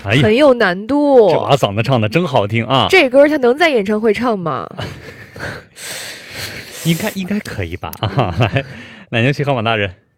哎呀， 很有难度。 这娃嗓子唱的真好听啊！ 这歌他能在演唱会唱吗？ 应该可以吧？啊，来，奶牛骑河马大人。